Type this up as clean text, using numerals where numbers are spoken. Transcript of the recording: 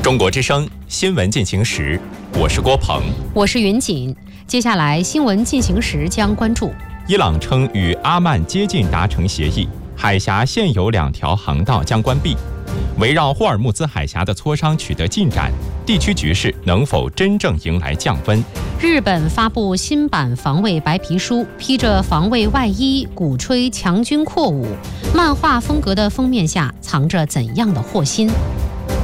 中国之声新闻进行时，我是郭鹏， 我是云锦。接下来新闻进行时将关注： 伊朗称与阿曼接近达成协议，海峡现有2条航道将关闭；围绕霍尔木兹海峡的磋商取得进展，地区局势能否真正迎来降温？ 日本发布新版防卫白皮书，披着防卫外衣，鼓吹强军扩武。漫画风格的封面下藏着怎样的祸心？